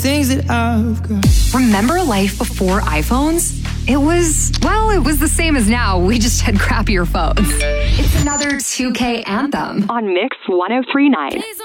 things that I've got. Remember life before iPhones? It was the same as now. We just had crappier phones. It's another 2K anthem on Mix 1039.